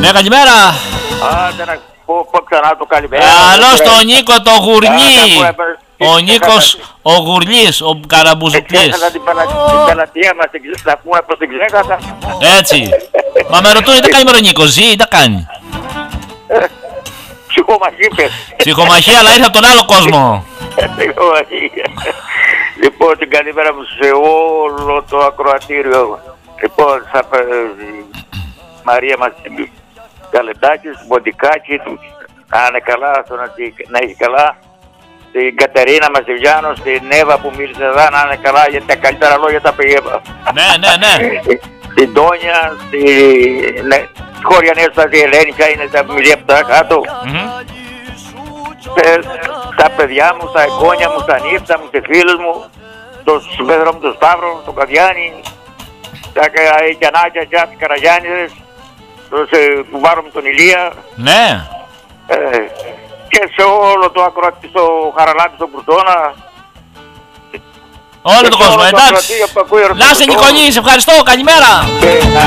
Ναι, καλημέρα. Άντε να πω ξανά το καλημέρα. Καλό στον Νίκο το Γουρνί. Ο Νίκος ο Γουρλής, ο Καραμπουζουκλής. Εξέχασα την πελατεία μας, να πούμε πως την ξέχασα. Έτσι. Μα με ρωτούν, τι κάνει με τον Νίκο, ζει ή τα κάνει? Ψυχομαχία. Ψυχομαχία, αλλά ήρθε από τον άλλο κόσμο. Λοιπόν, την καλημέρα μου σε όλο το ακροατήριο. Λοιπόν, Μαρία μας Καλεντάκης, Μποντικάκη, να είναι καλά, να έχει καλά. Την Κατερίνα Μαζιλιάνο, την Εύα που μίλησε εδώ, να είναι καλά, γιατί τα καλύτερα λόγια τα πήγε. Ναι. Την Τόνια, τη Χωριανέστα, τη Ελένη, ποια είναι τα μιλία από τα κάτω. Τα παιδιά μου, τα εγγόνια μου, τα νύφτα μου, τις φίλες μου, τον Πέτρο μου, τον Σταύρο, τον Καδιάννη, τα Γιαννάκια, τις Καραγιάννηδες, τον κουμπάρο μου τον Ηλία. Ναι. Και σε όλο το ακροατή, στο Χαραλάμπη, στον Κουρτώνα. Όλο τον κόσμο, εντάξει. Να είσαι Νικολή, σε ευχαριστώ, καλημέρα.